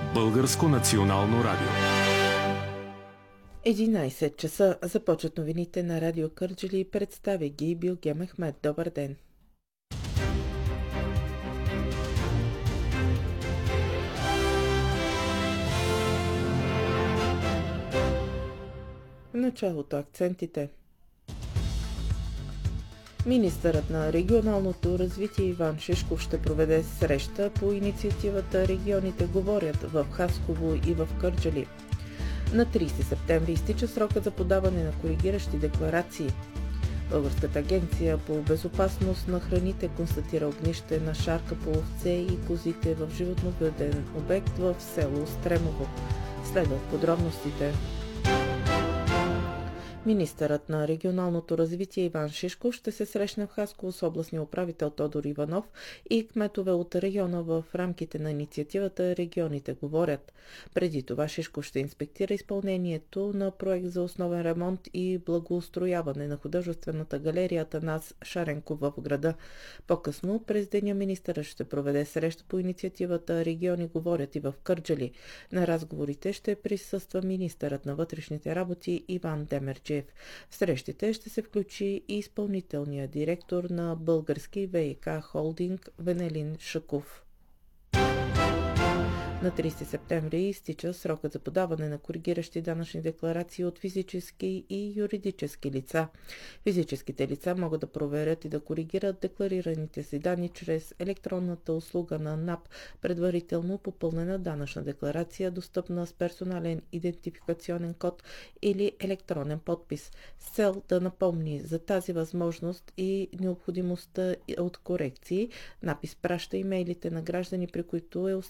Българско национално радио. 11 часа започват новините на Радио Кърджали. Представя ги Билге Мехмед. Добър ден! В началото акцентите. Министърът на регионалното развитие Иван Шишков ще проведе среща по инициативата "Регионите говорят" в Хасково и в Кърджали. На 30 септември изтича срока за подаване на коригиращи декларации. Българската агенция по безопасност на храните констатира огнище на шарка по овце и козите в животновъден обект в село Стремово. Следват подробностите. Министърът на регионалното развитие Иван Шишков ще се срещне в Хасково с областния управител Тодор Иванов и кметове от района в рамките на инициативата "Регионите говорят". Преди това Шишков ще инспектира изпълнението на проект за основен ремонт и благоустрояване на художествената галерия Атанас Шаренков в града. По-късно през деня министърът ще проведе среща по инициативата "Региони говорят" и в Кърджали. На разговорите ще присъства министърът на вътрешните работи Иван Демерджиев. В срещите ще се включи и изпълнителният директор на Български ВиК холдинг Венелин Шаков. На 30 септември изтича срокът за подаване на коригиращи данъчни декларации от физически и юридически лица. Физическите лица могат да проверят и да коригират декларираните си данни чрез електронната услуга на НАП, предварително попълнена данъчна декларация, достъпна с персонален идентификационен код или електронен подпис, с цел да напомни за тази възможност и необходимостта от корекции. НАП изпраща имейлите на граждани, при които е